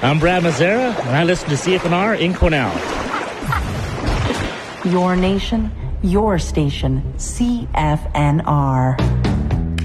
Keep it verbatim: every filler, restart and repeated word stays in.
I'm Brad Mazzara, and I listen to C F N R in Cornell. Your nation, your station, C F N R.